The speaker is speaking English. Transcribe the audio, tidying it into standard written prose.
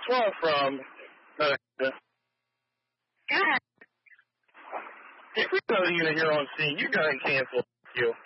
Swan from God. If we know you're here on scene, you got canceled. You.